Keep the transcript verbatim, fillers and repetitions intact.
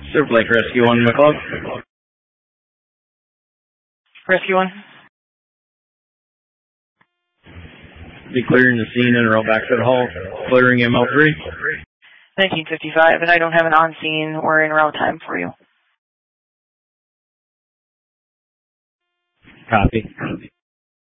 Silver Lake Rescue one, McCloud. Rescue one. Be clearing the scene and roll back to the hall. Clearing M L three. nineteen fifty-five, and I don't have an on-scene or en route time for you. Copy.